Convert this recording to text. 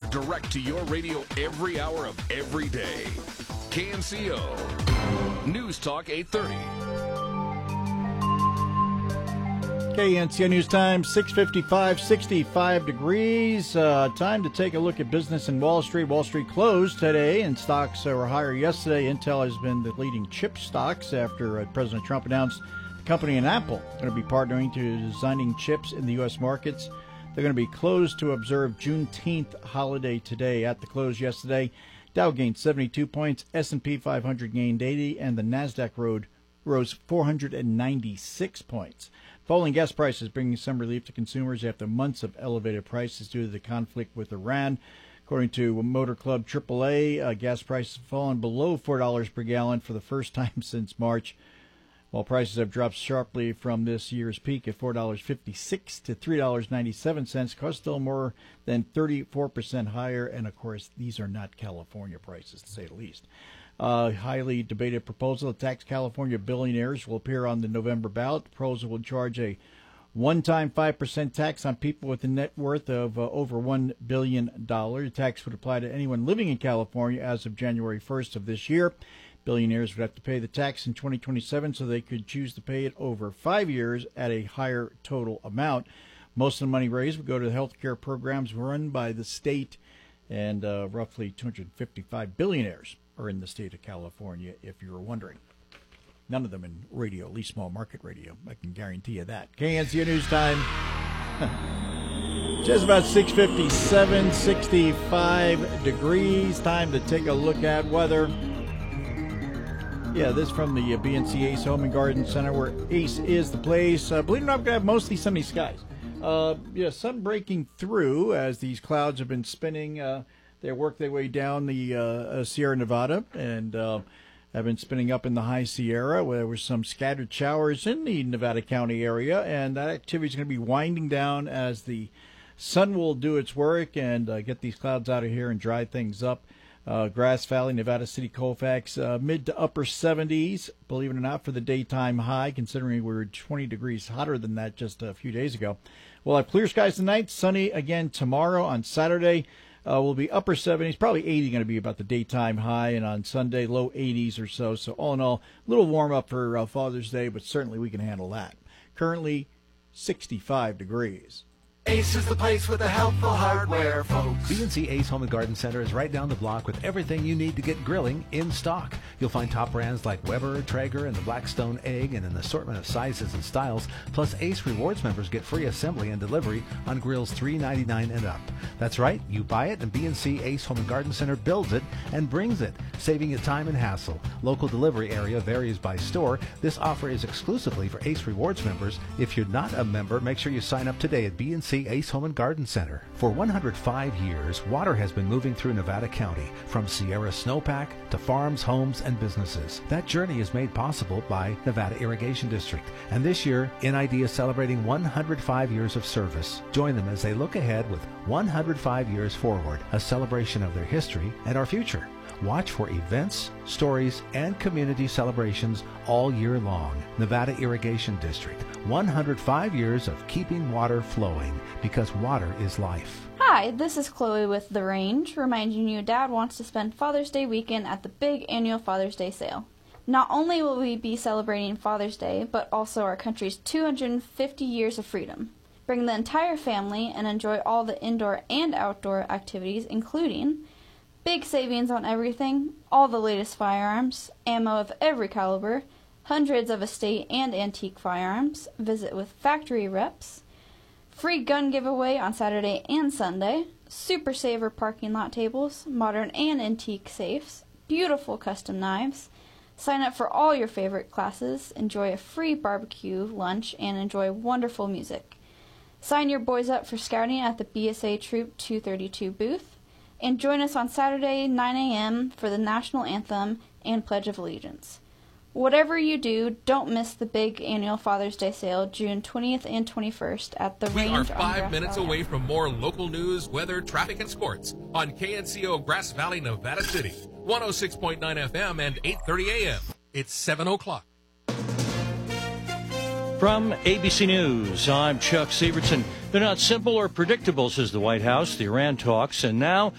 direct to your radio every hour of every day. KNCO News Talk 830. KNCO News Time, 6:55, 65 degrees. Time to take a look at business in Wall Street. Wall Street closed today, and stocks were higher yesterday. Intel has been the leading chip stocks after President Trump announced the company and Apple are going to be partnering to designing chips in the U.S. markets. They're going to be closed to observe Juneteenth holiday today. At the close yesterday, Dow gained 72 points, S&P 500 gained 80, and the NASDAQ rose 496 points. Falling gas prices bringing some relief to consumers after months of elevated prices due to the conflict with Iran. According to Motor Club AAA, gas prices have fallen below $4 per gallon for the first time since March, while prices have dropped sharply from this year's peak at $4.56 to $3.97. Cost still more than 34% higher, and of course, these are not California prices, to say the least. Highly debated proposal to tax California billionaires will appear on the November ballot. The proposal will charge a one-time 5% tax on people with a net worth of over $1 billion. The tax would apply to anyone living in California as of January 1st of this year. Billionaires would have to pay the tax in 2027, so they could choose to pay it over 5 years at a higher total amount. Most of the money raised would go to the health care programs run by the state, and roughly 255 billionaires are in the state of California, if you were wondering. None of them in radio, at least small market radio. I can guarantee you that. KNCO News Time. Just about 6:57, 65 degrees. Time to take a look at weather. Yeah, this from the BNC Ace Home and Garden Center, where Ace is the place. Believe it or not, we're going to have mostly sunny skies. Sun breaking through as these clouds have been spinning. They work their way down the Sierra Nevada and have been spinning up in the high Sierra, where there were some scattered showers in the Nevada County area, and that activity is going to be winding down as the sun will do its work and get these clouds out of here and dry things up. Grass Valley, Nevada City, Colfax, mid to upper 70s, believe it or not, for the daytime high, considering we were 20 degrees hotter than that just a few days ago. We'll have clear skies tonight, sunny again tomorrow. On Saturday, will be upper 70s, probably 80 going to be about the daytime high, and on Sunday, low 80s or so. So all in all, a little warm up for Father's Day, but certainly we can handle that. Currently, 65 degrees. Ace is the place with the helpful hardware, folks. BNC Ace Home and Garden Center is right down the block with everything you need to get grilling in stock. You'll find top brands like Weber, Traeger, and the Blackstone Egg in an assortment of sizes and styles. Plus, Ace Rewards members get free assembly and delivery on grills $3.99 and up. That's right, you buy it and BNC Ace Home and Garden Center builds it and brings it, saving you time and hassle. Local delivery area varies by store. This offer is exclusively for Ace Rewards members. If you're not a member, make sure you sign up today at BNC Ace Home and Garden Center. For 105 years, water has been moving through Nevada County, from Sierra Snowpack to farms, homes, and businesses. That journey is made possible by Nevada Irrigation District. And this year, NID is celebrating 105 years of service. Join them as they look ahead with 105 years forward, a celebration of their history and our future. Watch for events, stories, and community celebrations all year long. Nevada Irrigation District, 105 years of keeping water flowing, because water is life. Hi, this is Chloe with The Range, reminding you Dad wants to spend Father's Day weekend at the big annual Father's Day sale. Not only will we be celebrating Father's Day, but also our country's 250 years of freedom. Bring the entire family and enjoy all the indoor and outdoor activities, including big savings on everything, all the latest firearms, ammo of every caliber, hundreds of estate and antique firearms, visit with factory reps, free gun giveaway on Saturday and Sunday, Super Saver parking lot tables, modern and antique safes, beautiful custom knives. Sign up for all your favorite classes, enjoy a free barbecue lunch, and enjoy wonderful music. Sign your boys up for scouting at the BSA Troop 232 booth. And join us on Saturday, 9 a.m. for the National Anthem and Pledge of Allegiance. Whatever you do, don't miss the big annual Father's Day sale, June 20th and 21st at the Range. We are on 5 Grass minutes Valley. away from more local news, weather, traffic, and sports on KNCO Grass Valley, Nevada City, 106.9 FM and 8:30 a.m. It's 7 o'clock. From ABC News, I'm Chuck Severson. They're not simple or predictable, says the White House. The Iran talks, and now